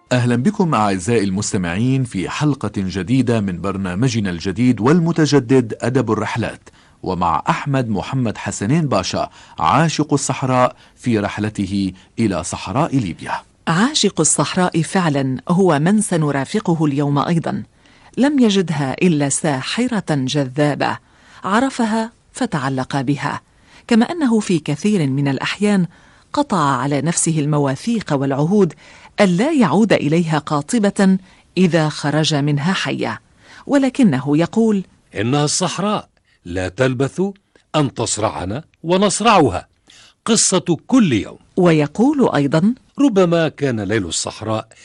أهلا بكم أعزائي المستمعين في حلقة جديدة من برنامجنا الجديد والمتجدد أدب الرحلات، ومع أحمد محمد حسنين باشا عاشق الصحراء في رحلته إلى صحراء ليبيا. عاشق الصحراء فعلا هو من سنرافقه اليوم أيضا. لم يجدها إلا ساحرة جذابة، عرفها فتعلق بها، كما أنه في كثير من الأحيان قطع على نفسه المواثيق والعهود ألا يعود إليها قاطبة إذا خرج منها حيا، ولكنه يقول: إنها الصحراء لا تلبث أن تصرعنا ونصرعها، قصة كل يوم. ويقول أيضا: ربما كان ليل الصحراء